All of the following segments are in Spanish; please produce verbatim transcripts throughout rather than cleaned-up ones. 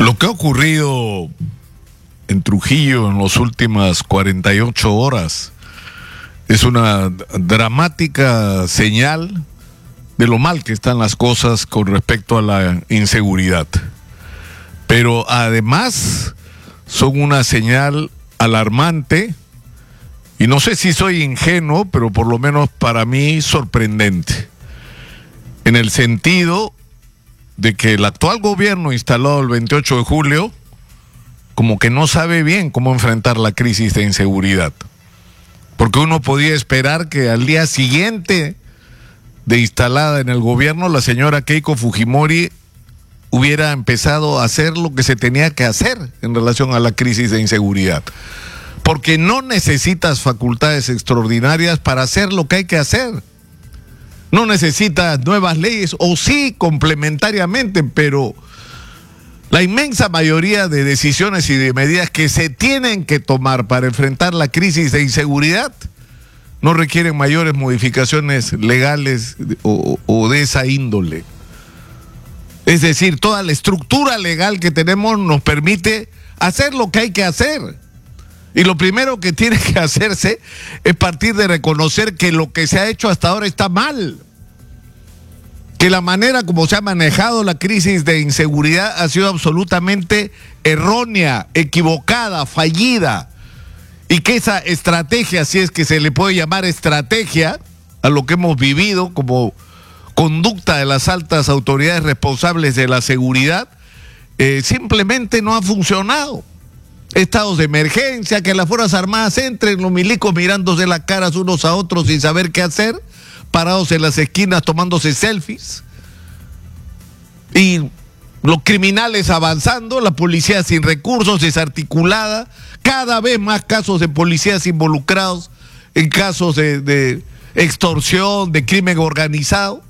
Lo que ha ocurrido en Trujillo en las últimas cuarenta y ocho horas es una dramática señal de lo mal que están las cosas con respecto a la inseguridad. Pero además son una señal alarmante, y no sé si soy ingenuo, pero por lo menos para mí sorprendente, en el sentido de que el actual gobierno instalado el veintiocho de julio como que no sabe bien cómo enfrentar la crisis de inseguridad. Porque uno podía esperar que al día siguiente de instalada en el gobierno, la señora Keiko Fujimori hubiera empezado a hacer lo que se tenía que hacer en relación a la crisis de inseguridad. Porque no necesitas facultades extraordinarias para hacer lo que hay que hacer. No necesitas nuevas leyes, o sí, complementariamente, pero la inmensa mayoría de decisiones y de medidas que se tienen que tomar para enfrentar la crisis de inseguridad no requieren mayores modificaciones legales o, o de esa índole. Es decir, toda la estructura legal que tenemos nos permite hacer lo que hay que hacer. Y lo primero que tiene que hacerse es partir de reconocer que lo que se ha hecho hasta ahora está mal. Que la manera como se ha manejado la crisis de inseguridad ha sido absolutamente errónea, equivocada, fallida. Y que esa estrategia, si es que se le puede llamar estrategia a lo que hemos vivido como conducta de las altas autoridades responsables de la seguridad, eh, simplemente no ha funcionado. Estados de emergencia, que las Fuerzas Armadas entren, los milicos mirándose las caras unos a otros sin saber qué hacer, parados en las esquinas tomándose selfies, y los criminales avanzando, la policía sin recursos, desarticulada, cada vez más casos de policías involucrados en casos de, de extorsión, de crimen organizado.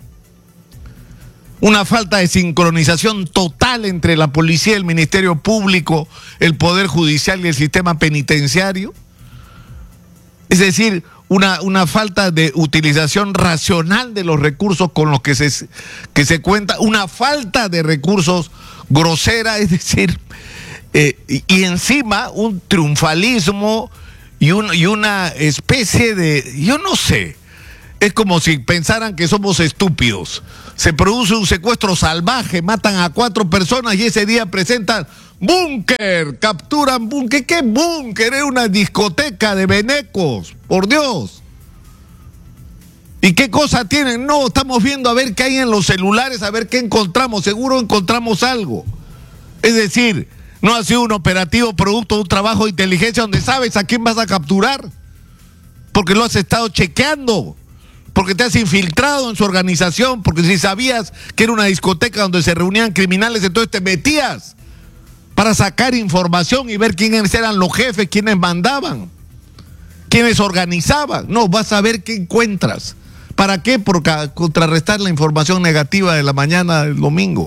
Una falta de sincronización total entre la policía, el Ministerio Público, el Poder Judicial y el sistema penitenciario. Es decir, una, una falta de utilización racional de los recursos con los que se, que se cuenta, una falta de recursos grosera, es decir, eh, y, y encima un triunfalismo y, un, y una especie de, yo no sé, es como si pensaran que somos estúpidos. Se produce un secuestro salvaje, matan a cuatro personas y ese día presentan búnker, capturan búnker. ¿Qué búnker? Es una discoteca de venecos, por Dios. ¿Y qué cosa tienen? No, estamos viendo a ver qué hay en los celulares, a ver qué encontramos. Seguro encontramos algo. Es decir, no ha sido un operativo producto de un trabajo de inteligencia donde sabes a quién vas a capturar, porque lo has estado chequeando, porque te has infiltrado en su organización, porque si sabías que era una discoteca donde se reunían criminales, entonces te metías para sacar información y ver quiénes eran los jefes, quiénes mandaban, quiénes organizaban. No, vas a ver qué encuentras. ¿Para qué? Por contrarrestar la información negativa de la mañana del domingo.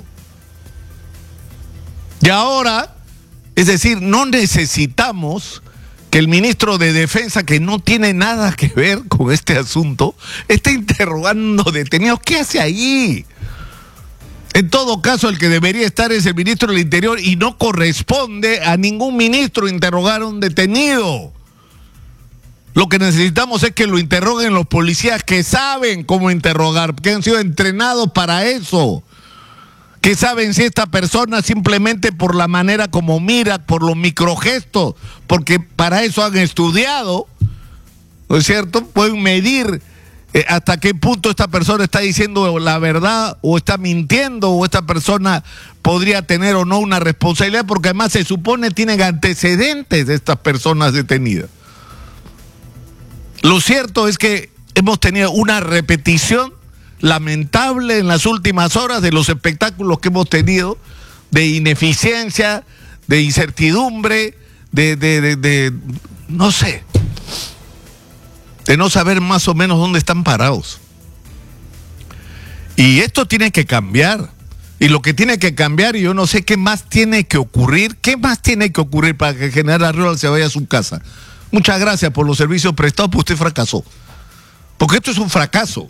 Y ahora, es decir, no necesitamos que el ministro de Defensa, que no tiene nada que ver con este asunto, esté interrogando detenidos. ¿Qué hace ahí? En todo caso, el que debería estar es el ministro del Interior, y no corresponde a ningún ministro interrogar a un detenido. Lo que necesitamos es que lo interroguen los policías que saben cómo interrogar, que han sido entrenados para eso, que saben si esta persona simplemente por la manera como mira, por los microgestos, porque para eso han estudiado, ¿no es cierto? Pueden medir eh, hasta qué punto esta persona está diciendo la verdad o está mintiendo, o esta persona podría tener o no una responsabilidad, porque además se supone tienen antecedentes de estas personas detenidas. Lo cierto es que hemos tenido una repetición lamentable en las últimas horas de los espectáculos que hemos tenido, de ineficiencia, de incertidumbre, de, de, de, de no sé, de no saber más o menos dónde están parados. Y esto tiene que cambiar. Y lo que tiene que cambiar, y yo no sé qué más tiene que ocurrir, qué más tiene que ocurrir para que el general Arriola se vaya a su casa. Muchas gracias por los servicios prestados, pues usted fracasó. Porque esto es un fracaso.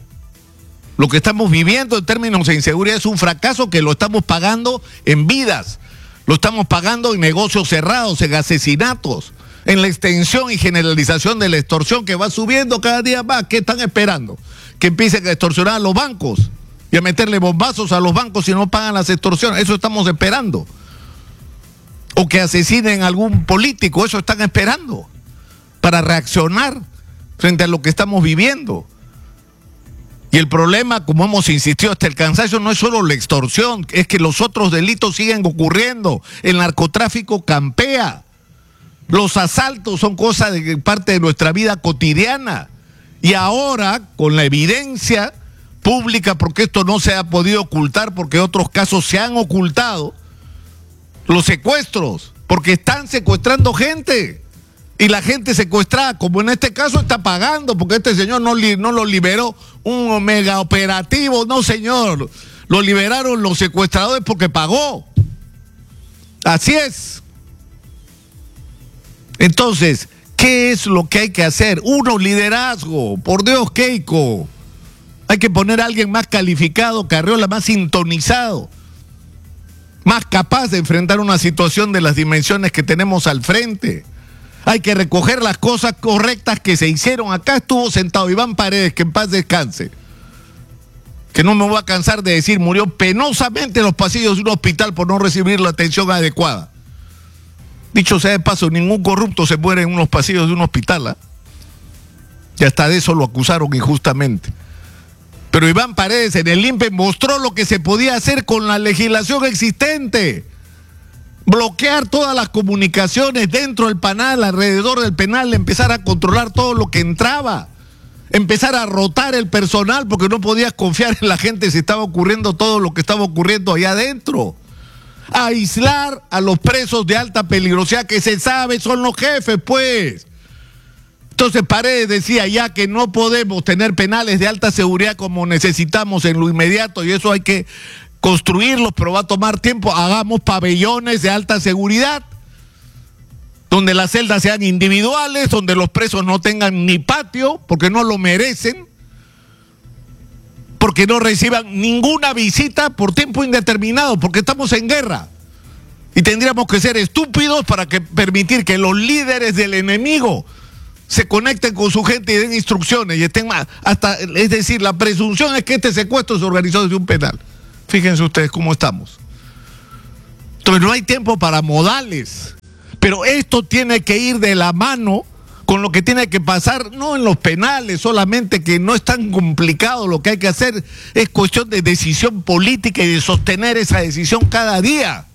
Lo que estamos viviendo en términos de inseguridad es un fracaso que lo estamos pagando en vidas. Lo estamos pagando en negocios cerrados, en asesinatos, en la extensión y generalización de la extorsión que va subiendo cada día más. ¿Qué están esperando? Que empiecen a extorsionar a los bancos y a meterle bombazos a los bancos si no pagan las extorsiones. Eso estamos esperando. O que asesinen a algún político, eso están esperando para reaccionar frente a lo que estamos viviendo. Y el problema, como hemos insistido hasta el cansancio, no es solo la extorsión, es que los otros delitos siguen ocurriendo. El narcotráfico campea. Los asaltos son cosas de parte de nuestra vida cotidiana. Y ahora, con la evidencia pública, porque esto no se ha podido ocultar, porque otros casos se han ocultado, los secuestros, porque están secuestrando gente. Y la gente secuestrada, como en este caso, está pagando, porque este señor no, li, no lo liberó un mega operativo, no señor. Lo liberaron los secuestradores porque pagó. Así es. Entonces, ¿qué es lo que hay que hacer? Uno, liderazgo. Por Dios, Keiko. Hay que poner a alguien más calificado, Carriola, más sintonizado, más capaz de enfrentar una situación de las dimensiones que tenemos al frente. Hay que recoger las cosas correctas que se hicieron. Acá estuvo sentado Iván Paredes, que en paz descanse, que no me voy a cansar de decir, murió penosamente en los pasillos de un hospital por no recibir la atención adecuada. Dicho sea de paso, ningún corrupto se muere en unos pasillos de un hospital, ¿eh? Y hasta de eso lo acusaron injustamente. Pero Iván Paredes en el INPE mostró lo que se podía hacer con la legislación existente. Bloquear todas las comunicaciones dentro del penal, alrededor del penal, empezar a controlar todo lo que entraba, empezar a rotar el personal porque no podías confiar en la gente si estaba ocurriendo todo lo que estaba ocurriendo allá adentro. Aislar a los presos de alta peligrosidad que se sabe son los jefes, pues. Entonces Paredes decía ya que no podemos tener penales de alta seguridad como necesitamos en lo inmediato y eso hay que construirlos, pero va a tomar tiempo. Hagamos pabellones de alta seguridad, donde las celdas sean individuales, donde los presos no tengan ni patio, porque no lo merecen, porque no reciban ninguna visita por tiempo indeterminado, porque estamos en guerra. Y tendríamos que ser estúpidos para que permitir que los líderes del enemigo se conecten con su gente y den instrucciones y estén más, hasta, es decir, la presunción es que este secuestro se organizó desde un penal. Fíjense ustedes cómo estamos. Entonces no hay tiempo para modales, pero esto tiene que ir de la mano con lo que tiene que pasar, no en los penales solamente, que no es tan complicado. Lo que hay que hacer es cuestión de decisión política y de sostener esa decisión cada día.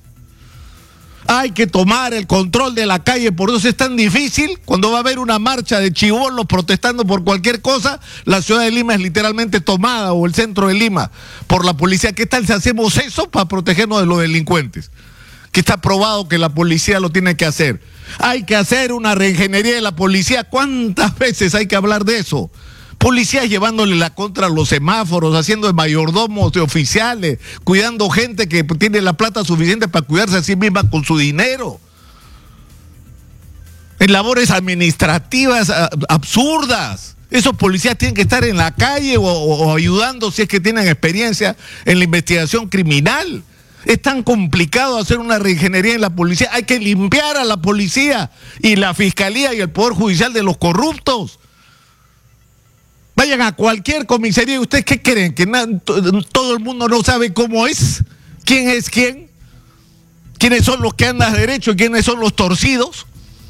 Hay que tomar el control de la calle, por eso es tan difícil. Cuando va a haber una marcha de chibolos protestando por cualquier cosa, la ciudad de Lima es literalmente tomada, o el centro de Lima, por la policía. ¿Qué tal si hacemos eso para protegernos de los delincuentes? Que está probado que la policía lo tiene que hacer. Hay que hacer una reingeniería de la policía. ¿Cuántas veces hay que hablar de eso? Policías llevándole la contra a los semáforos, haciendo de mayordomos, de oficiales, cuidando gente que tiene la plata suficiente para cuidarse a sí misma con su dinero. En labores administrativas absurdas. Esos policías tienen que estar en la calle o, o, o ayudando si es que tienen experiencia en la investigación criminal. Es tan complicado hacer una reingeniería en la policía. Hay que limpiar a la policía y la fiscalía y el poder judicial de los corruptos. Vayan a cualquier comisaría y ustedes ¿qué creen? ¿Que na, todo el mundo no sabe cómo es? ¿Quién es quién? ¿Quiénes son los que andan derecho y quiénes son los torcidos?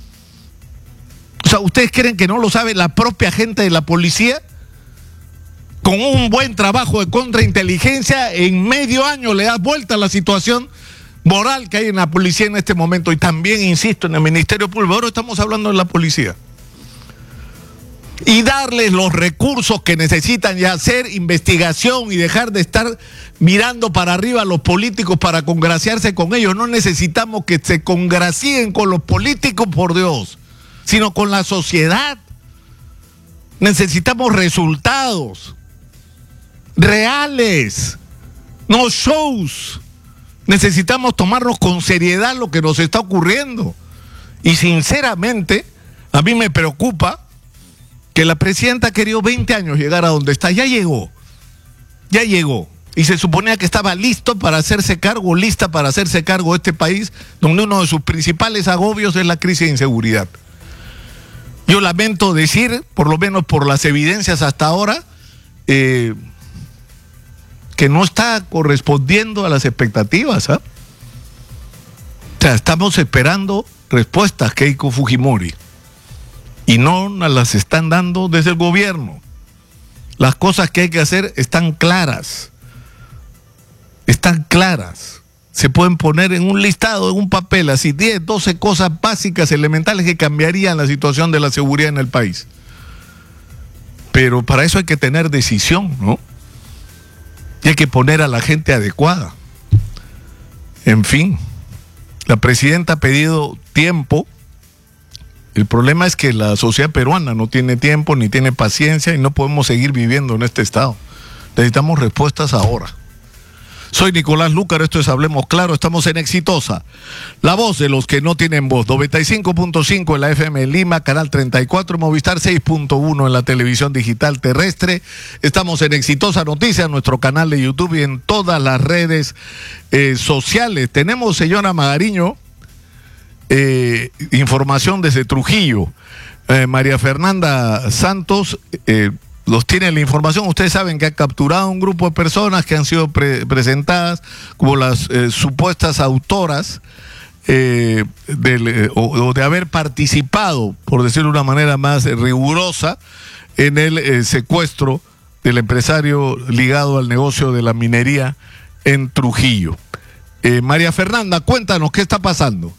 O sea, ¿ustedes creen que no lo sabe la propia gente de la policía? Con un buen trabajo de contrainteligencia, en medio año le das vuelta a la situación moral que hay en la policía en este momento. Y también, insisto, en el Ministerio Público. Ahora estamos hablando de la policía. Y darles los recursos que necesitan y hacer investigación y dejar de estar mirando para arriba a los políticos para congraciarse con ellos. No necesitamos que se congracien con los políticos, por Dios, sino con la sociedad. Necesitamos resultados reales, no shows. Necesitamos tomarnos con seriedad lo que nos está ocurriendo. Y sinceramente, a mí me preocupa que la presidenta ha querido veinte años llegar a donde está. Ya llegó, ya llegó. y se suponía que estaba listo para hacerse cargo, lista para hacerse cargo de este país, donde uno de sus principales agobios es la crisis de inseguridad. Yo lamento decir, por lo menos por las evidencias hasta ahora, eh, que no está correspondiendo a las expectativas, ¿eh? O sea, estamos esperando respuestas, Keiko Fujimori, y no nos las están dando desde el gobierno. Las cosas que hay que hacer están claras, están claras. Se pueden poner en un listado, en un papel, así diez, doce cosas básicas, elementales que cambiarían la situación de la seguridad en el país. Pero para eso hay que tener decisión, ¿no? Y hay que poner a la gente adecuada. En fin, la presidenta ha pedido tiempo. El problema es que la sociedad peruana no tiene tiempo ni tiene paciencia y no podemos seguir viviendo en este estado. Necesitamos respuestas ahora. Soy Nicolás Lúcar, esto es Hablemos Claro, estamos en Exitosa, la voz de los que no tienen voz, noventa y cinco punto cinco en la F M en Lima, canal treinta y cuatro, Movistar seis punto uno en la televisión digital terrestre. Estamos en Exitosa Noticias, nuestro canal de YouTube y en todas las redes eh, sociales. Tenemos, señora Magariño, eh, información desde Trujillo. Eh, María Fernanda Santos eh, los tiene la información. Ustedes saben que ha capturado un grupo de personas que han sido pre presentadas como las eh, supuestas autoras eh, del, eh, o, o de haber participado, por decirlo de una manera más eh, rigurosa, en el eh, secuestro del empresario ligado al negocio de la minería en Trujillo. Eh, María Fernanda, cuéntanos qué está pasando.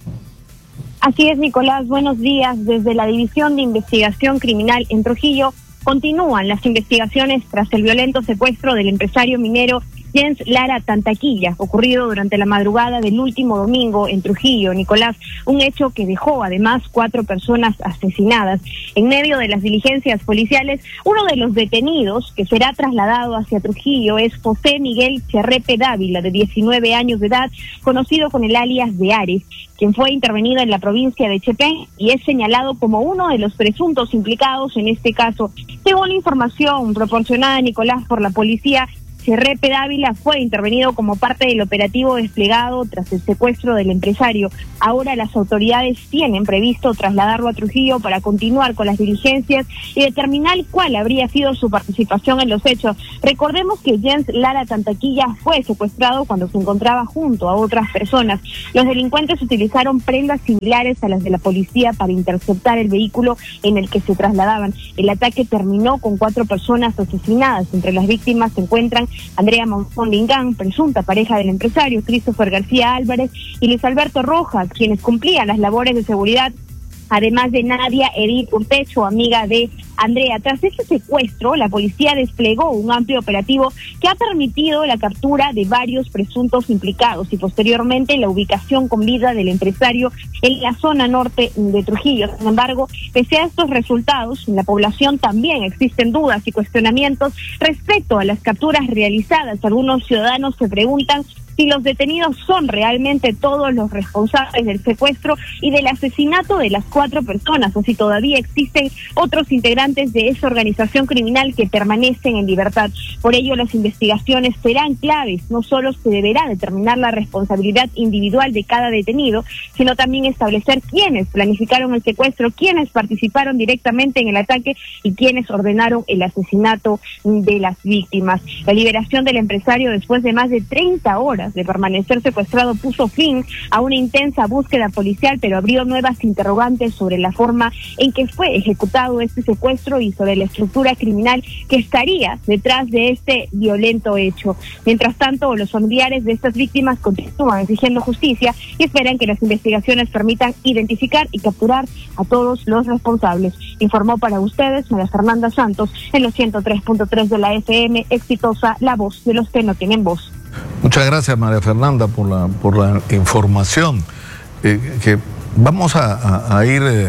Así es, Nicolás, buenos días. Desde la División de Investigación Criminal en Trujillo continúan las investigaciones tras el violento secuestro del empresario minero Jens Lara Tantaquilla, ocurrido durante la madrugada del último domingo en Trujillo, Nicolás, un hecho que dejó además cuatro personas asesinadas. En medio de las diligencias policiales, uno de los detenidos que será trasladado hacia Trujillo es José Miguel Cherrepe Dávila, de diecinueve años de edad, conocido con el alias de Ares, quien fue intervenido en la provincia de Chepén y es señalado como uno de los presuntos implicados en este caso. Según la información proporcionada, Nicolás, por la policía, Cherrepe Dávila fue intervenido como parte del operativo desplegado tras el secuestro del empresario. Ahora las autoridades tienen previsto trasladarlo a Trujillo para continuar con las diligencias y determinar cuál habría sido su participación en los hechos. Recordemos que Jens Lara Tantaquilla fue secuestrado cuando se encontraba junto a otras personas. Los delincuentes utilizaron prendas similares a las de la policía para interceptar el vehículo en el que se trasladaban. El ataque terminó con cuatro personas asesinadas. Entre las víctimas se encuentran Andrea Mondingán, presunta pareja del empresario, Christopher García Álvarez y Luis Alberto Rojas, quienes cumplían las labores de seguridad, además de Nadia Edith Urtecho, amiga de Andrea. Tras este secuestro, la policía desplegó un amplio operativo que ha permitido la captura de varios presuntos implicados y posteriormente la ubicación con vida del empresario en la zona norte de Trujillo. Sin embargo, pese a estos resultados, en la población también existen dudas y cuestionamientos respecto a las capturas realizadas. Algunos ciudadanos se preguntan si los detenidos son realmente todos los responsables del secuestro y del asesinato de las cuatro personas, o si todavía existen otros integrantes de esa organización criminal que permanecen en libertad. Por ello, las investigaciones serán claves. No solo se deberá determinar la responsabilidad individual de cada detenido, sino también establecer quiénes planificaron el secuestro, quiénes participaron directamente en el ataque y quiénes ordenaron el asesinato de las víctimas. La liberación del empresario después de más de treinta horas de permanecer secuestrado puso fin a una intensa búsqueda policial, pero abrió nuevas interrogantes sobre la forma en que fue ejecutado este secuestro y sobre la estructura criminal que estaría detrás de este violento hecho. Mientras tanto, los familiares de estas víctimas continúan exigiendo justicia y esperan que las investigaciones permitan identificar y capturar a todos los responsables. Informó para ustedes María Fernanda Santos en los ciento tres punto tres de la F M, Exitosa, la voz de los que no tienen voz. Muchas gracias, María Fernanda, por la, por la información. Eh, que vamos a, a, a ir eh,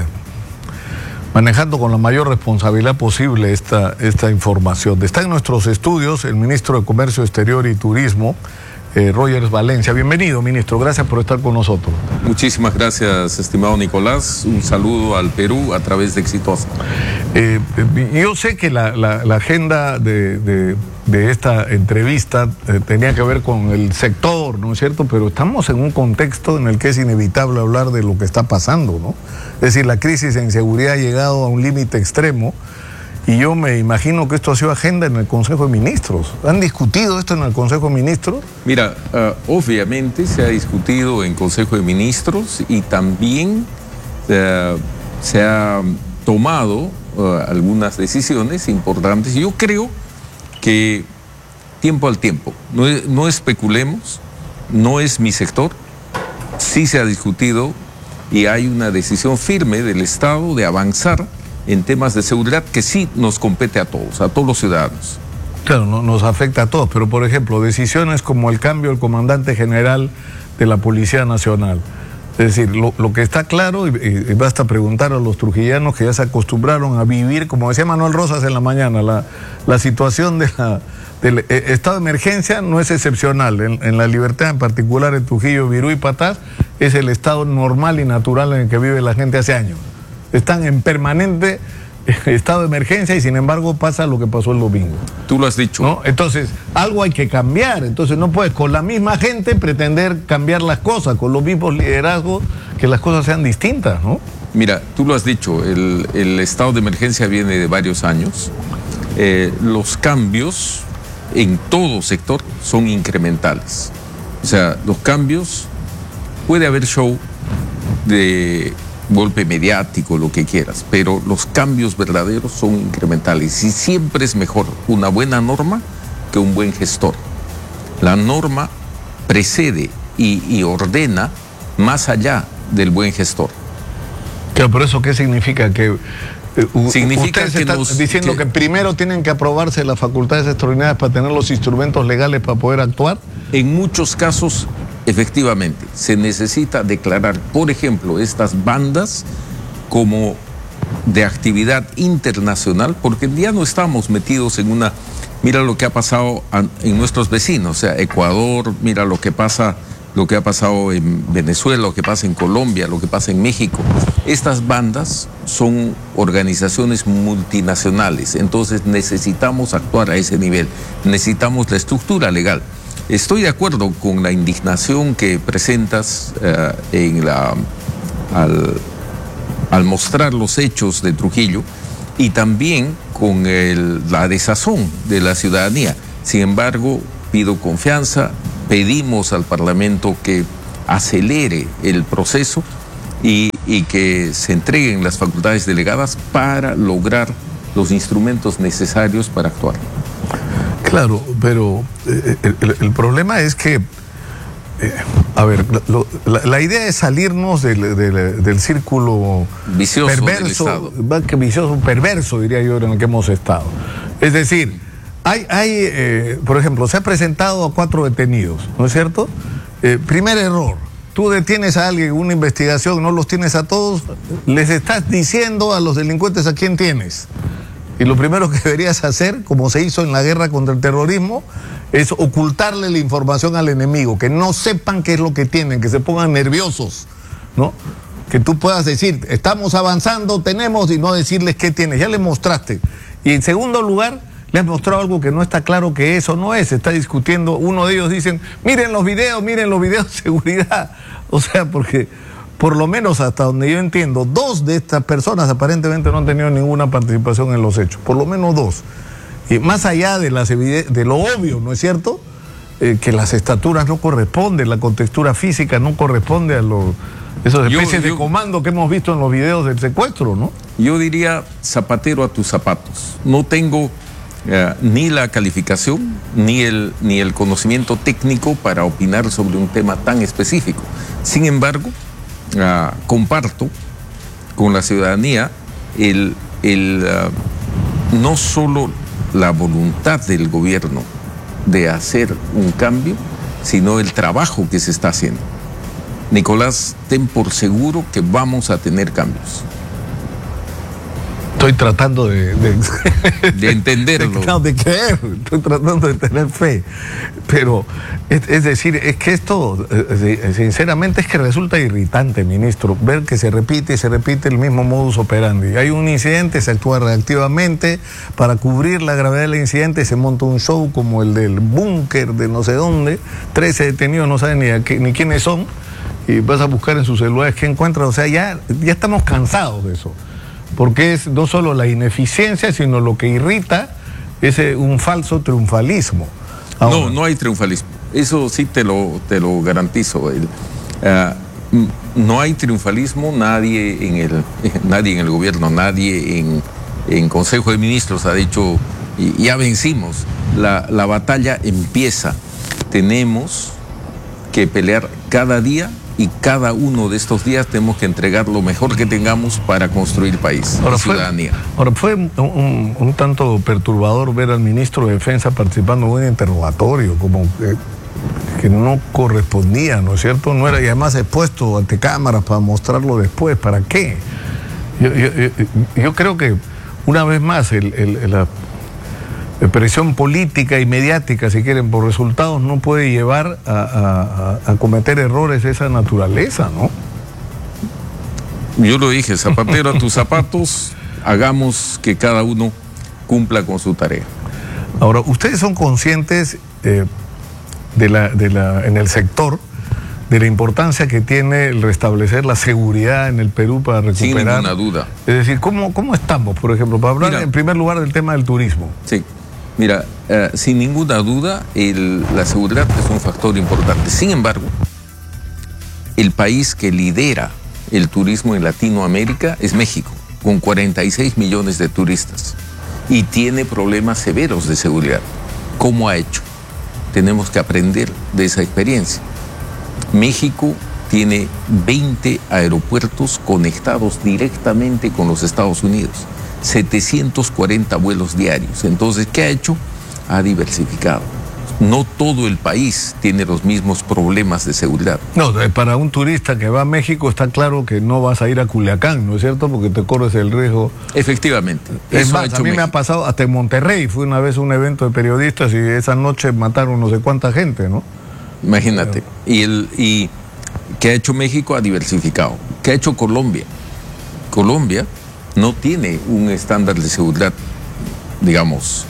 manejando con la mayor responsabilidad posible esta, esta información. Está en nuestros estudios el ministro de Comercio Exterior y Turismo, eh, Rogers Valencia. Bienvenido, ministro, gracias por estar con nosotros. Muchísimas gracias, estimado Nicolás. Un saludo al Perú a través de Exitosa. Eh, yo sé que la, la, la agenda de, de, de esta entrevista eh, tenía que ver con el sector, ¿no es cierto? Pero estamos en un contexto en el que es inevitable hablar de lo que está pasando, ¿no? Es decir, la crisis de inseguridad ha llegado a un límite extremo. Y yo me imagino que esto ha sido agenda en el Consejo de Ministros. ¿Han discutido esto en el Consejo de Ministros? Mira, uh, obviamente se ha discutido en Consejo de Ministros y también uh, se ha tomado uh, algunas decisiones importantes. Yo creo que tiempo al tiempo, no, no especulemos, no es mi sector, sí se ha discutido y hay una decisión firme del Estado de avanzar en temas de seguridad que sí nos compete a todos, a todos los ciudadanos. Claro, no, nos afecta a todos, pero por ejemplo, decisiones como el cambio del comandante general de la Policía Nacional. Es decir, lo, lo que está claro, y, y basta preguntar a los trujillanos que ya se acostumbraron a vivir, como decía Manuel Rosas en la mañana, la, la situación de la, del eh, estado de emergencia no es excepcional. En, en la Libertad, en particular en Trujillo, Virú y Patás, es el estado normal y natural en el que vive la gente hace años. Están en permanente estado de emergencia y sin embargo pasa lo que pasó el domingo. Tú lo has dicho. ¿No? Entonces, algo hay que cambiar. Entonces no puedes con la misma gente pretender cambiar las cosas, con los mismos liderazgos, que las cosas sean distintas, ¿no? Mira, tú lo has dicho, el, el estado de emergencia viene de varios años. Eh, los cambios en todo sector son incrementales. O sea, los cambios, puede haber show de golpe mediático, lo que quieras, pero los cambios verdaderos son incrementales y siempre es mejor una buena norma que un buen gestor. La norma precede y, y ordena más allá del buen gestor. Claro, ¿por eso qué significa? Que eh, significa ustedes que están nos, diciendo que... que primero tienen que aprobarse las facultades extraordinarias para tener los instrumentos legales para poder actuar. En muchos casos, efectivamente, se necesita declarar, por ejemplo, estas bandas como de actividad internacional, porque ya no estamos metidos en una... Mira lo que ha pasado en nuestros vecinos, o sea, Ecuador, mira lo que pasa, lo que ha pasado en Venezuela, lo que pasa en Colombia, lo que pasa en México. Estas bandas son organizaciones multinacionales, entonces necesitamos actuar a ese nivel, necesitamos la estructura legal. Estoy de acuerdo con la indignación que presentas uh, en la, al, al mostrar los hechos de Trujillo y también con el, la desazón de la ciudadanía. Sin embargo, pido confianza, pedimos al Parlamento que acelere el proceso y, y que se entreguen las facultades delegadas para lograr los instrumentos necesarios para actuar. Claro, pero eh, el, el problema es que, eh, a ver, lo, la, la idea es salirnos del, del, del círculo vicioso perverso, más que vicioso, perverso, diría yo, en el que hemos estado. Es decir, hay, hay eh, por ejemplo, se ha presentado a cuatro detenidos, ¿no es cierto? Eh, primer error, tú detienes a alguien en una investigación, no los tienes a todos, les estás diciendo a los delincuentes a quién tienes. Y lo primero que deberías hacer, como se hizo en la guerra contra el terrorismo, es ocultarle la información al enemigo, que no sepan qué es lo que tienen, que se pongan nerviosos, ¿no? Que tú puedas decir, estamos avanzando, tenemos, y no decirles qué tienes, ya les mostraste. Y en segundo lugar, le has mostrado algo que no está claro que eso no es, se está discutiendo, uno de ellos dicen, miren los videos, miren los videos de seguridad, o sea, porque... Por lo menos hasta donde yo entiendo, dos de estas personas aparentemente no han tenido ninguna participación en los hechos, por lo menos dos. Y más allá de, las de lo obvio, ¿no es cierto? Eh, que las estaturas no corresponden, la contextura física no corresponde a los, esas especies yo, yo, de comando que hemos visto en los videos del secuestro, ¿no? Yo diría zapatero a tus zapatos. No tengo eh, ni la calificación ni el, ni el conocimiento técnico para opinar sobre un tema tan específico. Sin embargo, Uh, comparto con la ciudadanía el, el, uh, no solo la voluntad del gobierno de hacer un cambio, sino el trabajo que se está haciendo. Nicolás, ten por seguro que vamos a tener cambios. Estoy tratando de... De, de entenderlo. De, no, de creer, estoy tratando de tener fe. Pero, es, es decir, es que esto, sinceramente, es que resulta irritante, ministro, ver que se repite y se repite el mismo modus operandi. Hay un incidente, se actúa reactivamente, para cubrir la gravedad del incidente se monta un show como el del búnker de no sé dónde, trece detenidos, no saben ni, a qué, ni quiénes son, y vas a buscar en sus celulares qué encuentran. O sea, ya, ya estamos cansados de eso. Porque es no solo la ineficiencia, sino lo que irrita es un falso triunfalismo. Ahora, no, no hay triunfalismo. Eso sí te lo, te lo garantizo. El, uh, no hay triunfalismo, nadie en el, nadie en el gobierno, nadie en, en Consejo de Ministros ha dicho, ya vencimos. La, la batalla empieza. Tenemos que pelear cada día. Y cada uno de estos días tenemos que entregar lo mejor que tengamos para construir país y ciudadanía. Ahora, fue un, un, un tanto perturbador ver al ministro de Defensa participando en un interrogatorio, como que, que no correspondía, ¿no es cierto? No era, y además expuesto ante cámaras para mostrarlo después. ¿Para qué? Yo, yo, yo, yo creo que, una vez más, el, el, la presión política y mediática, si quieren, por resultados, no puede llevar a, a, a cometer errores de esa naturaleza, ¿no? Yo lo dije, zapatero a tus zapatos, hagamos que cada uno cumpla con su tarea. Ahora, ustedes son conscientes eh, de la, de la, en el sector de la importancia que tiene el restablecer la seguridad en el Perú para recuperar. Sin ninguna duda. Es decir, ¿cómo, cómo estamos, por ejemplo, para hablar Mira, en primer lugar del tema del turismo? Sí. Mira, uh, sin ninguna duda, el, la seguridad es un factor importante. Sin embargo, el país que lidera el turismo en Latinoamérica es México, con cuarenta y seis millones de turistas, y tiene problemas severos de seguridad. ¿Cómo ha hecho? Tenemos que aprender de esa experiencia. México tiene veinte aeropuertos conectados directamente con los Estados Unidos. setecientos cuarenta vuelos diarios. Entonces, ¿qué ha hecho? Ha diversificado. No todo el país tiene los mismos problemas de seguridad. No, para un turista que va a México está claro que no vas a ir a Culiacán, ¿no es cierto? Porque te corres el riesgo. Efectivamente. Es más, a mí México. me ha pasado hasta en Monterrey. Fui una vez a un evento de periodistas y esa noche mataron no sé cuánta gente, ¿no? Imagínate. Y, el, y ¿qué ha hecho México? Ha diversificado. ¿Qué ha hecho Colombia? Colombia no tiene un estándar de seguridad, digamos,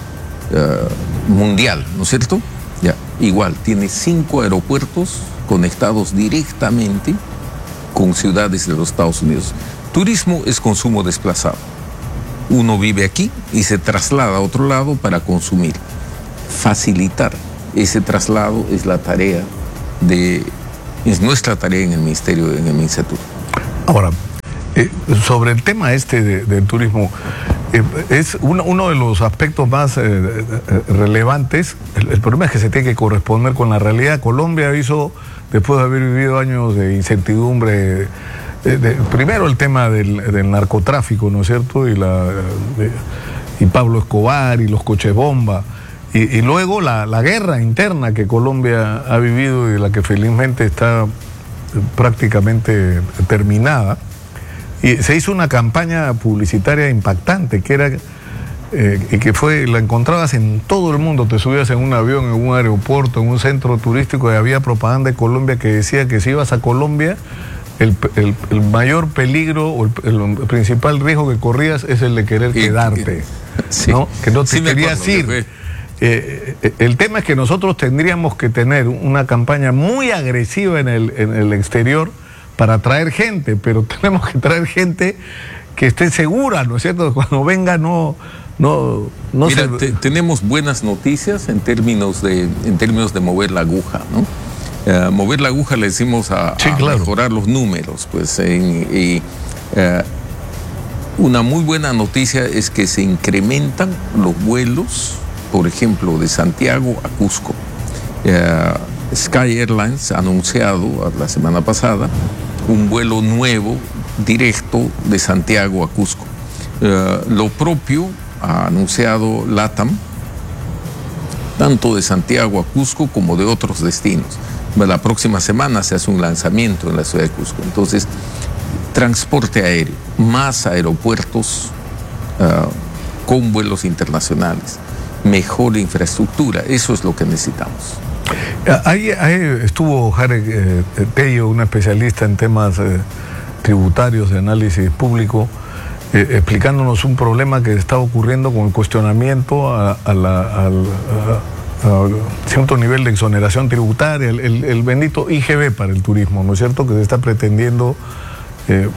uh, mundial, ¿no es cierto? Ya, igual, tiene cinco aeropuertos conectados directamente con ciudades de los Estados Unidos. Turismo es consumo desplazado. Uno vive aquí y se traslada a otro lado para consumir. Facilitar ese traslado es la tarea de, es nuestra tarea en el Ministerio, en el Ministerio. Ahora, Eh, sobre el tema este de, del turismo, eh, es uno, uno de los aspectos más eh, eh, relevantes. El, el problema es que se tiene que corresponder con la realidad. Colombia hizo, después de haber vivido años de incertidumbre, de, de, primero el tema del, del narcotráfico, ¿no es cierto? Y, la, de, y Pablo Escobar y los coches bomba. Y, y luego la, la guerra interna que Colombia ha vivido y la que felizmente está prácticamente terminada. Y se hizo una campaña publicitaria impactante, que era eh, que fue, la encontrabas en todo el mundo. Te subías en un avión, en un aeropuerto, en un centro turístico, y había propaganda de Colombia que decía que si ibas a Colombia, el, el, el mayor peligro o el, el principal riesgo que corrías es el de querer y, quedarte, sí, ¿no? Que no te sí querías ir. Eh, eh, el tema es que nosotros tendríamos que tener una campaña muy agresiva en el, en el exterior para traer gente, pero tenemos que traer gente que esté segura, ¿no es cierto? Cuando venga no... no, no Mira, se... te, tenemos buenas noticias en términos de, en términos de mover la aguja, ¿no? Uh, mover la aguja le decimos a, sí, a claro. mejorar los números, pues, en, y uh, una muy buena noticia es que se incrementan los vuelos, por ejemplo, de Santiago a Cusco. Uh, Sky Airlines ha anunciado la semana pasada un vuelo nuevo directo de Santiago a Cusco. Uh, lo propio ha anunciado LATAM, tanto de Santiago a Cusco como de otros destinos. La próxima semana se hace un lanzamiento en la ciudad de Cusco. Entonces, transporte aéreo, más aeropuertos uh, con vuelos internacionales, mejor infraestructura. Eso es lo que necesitamos. Ahí, ahí estuvo Jarek eh, Tello, un especialista en temas eh, tributarios de análisis público, eh, explicándonos un problema que está ocurriendo con el cuestionamiento a, a la, a, a, a cierto nivel de exoneración tributaria, el, el, el bendito I G B para el turismo, ¿no es cierto?, que se está pretendiendo, eh,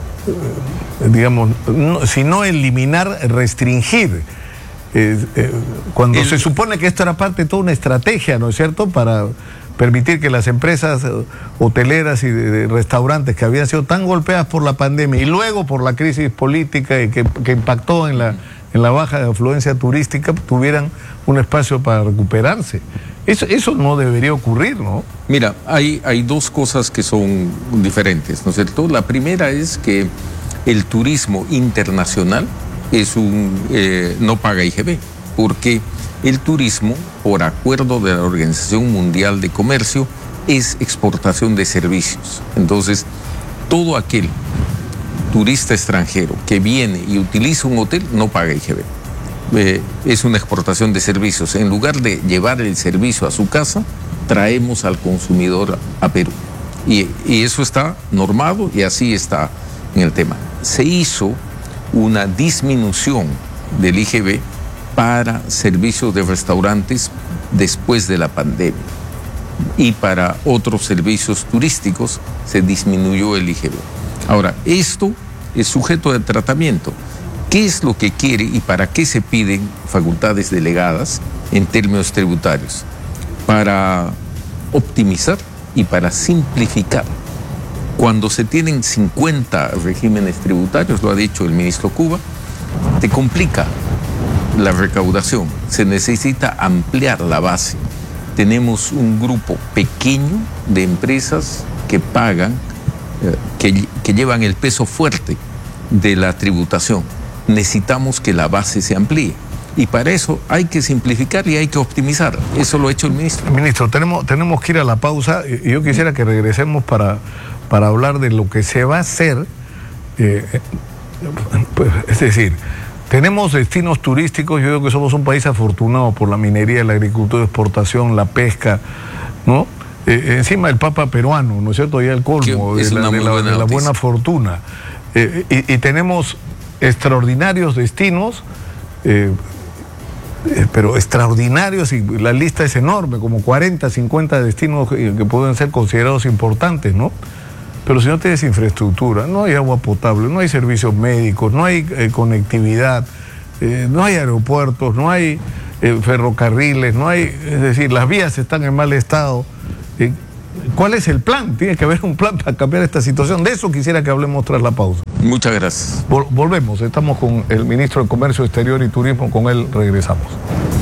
digamos, no, si no eliminar, restringir. Eh, eh, cuando el, se supone que esto era parte de toda una estrategia, ¿no es cierto?, para permitir que las empresas hoteleras y de, de restaurantes que habían sido tan golpeadas por la pandemia y luego por la crisis política y que, que impactó en la, en la baja de afluencia turística, tuvieran un espacio para recuperarse. Eso, eso no debería ocurrir, ¿no? Mira, hay, hay dos cosas que son diferentes, ¿no es cierto? La primera es que el turismo internacional es un, eh, no paga I G B, porque el turismo, por acuerdo de la Organización Mundial de Comercio, es exportación de servicios. Entonces, todo aquel turista extranjero que viene y utiliza un hotel no paga I G B. Eh, es una exportación de servicios. En lugar de llevar el servicio a su casa, traemos al consumidor a Perú. Y, y eso está normado y así está en el tema. Se hizo una disminución del I G B para servicios de restaurantes después de la pandemia, y para otros servicios turísticos se disminuyó el I G B. Ahora, esto es sujeto de tratamiento. ¿Qué es lo que quiere y para qué se piden facultades delegadas en términos tributarios? Para optimizar y para simplificar. Cuando se tienen cincuenta regímenes tributarios, lo ha dicho el ministro Cuba, te complica la recaudación, se necesita ampliar la base. Tenemos un grupo pequeño de empresas que pagan, eh, que, que llevan el peso fuerte de la tributación. Necesitamos que la base se amplíe. Y para eso hay que simplificar y hay que optimizar. Eso lo ha hecho el ministro. Ministro, tenemos, tenemos que ir a la pausa y yo quisiera que regresemos para, para hablar de lo que se va a hacer. Eh, pues, es decir, tenemos destinos turísticos. Yo creo que somos un país afortunado por la minería, la agricultura de exportación, la pesca, ¿no? Eh, encima el Papa peruano, ¿no es cierto? Ya el colmo de la, de, la, de la buena fortuna. Eh, y, y tenemos extraordinarios destinos, eh, eh, pero extraordinarios, y la lista es enorme, como cuarenta, cincuenta destinos que, que pueden ser considerados importantes, ¿no? Pero si no tienes infraestructura, no hay agua potable, no hay servicios médicos, no hay eh, conectividad, eh, no hay aeropuertos, no hay eh, ferrocarriles, no hay, es decir, las vías están en mal estado. Eh, ¿Cuál es el plan? Tiene que haber un plan para cambiar esta situación. De eso quisiera que hablemos tras la pausa. Muchas gracias. Vol- volvemos, estamos con el ministro de Comercio Exterior y Turismo, con él regresamos.